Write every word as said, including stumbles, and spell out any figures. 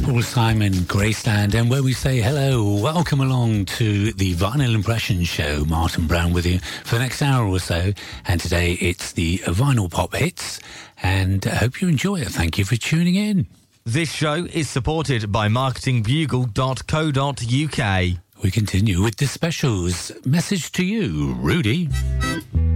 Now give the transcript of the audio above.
Paul Simon, Graceland, and where we say hello, welcome along to the Vinyl Impression Show. Martin Brown with you for the next hour or so, and today it's the Vinyl Pop Hits, and I hope you enjoy it. Thank you for tuning in. This show is supported by marketing bugle dot co dot uk. We continue with the specials. Message to you, Rudy.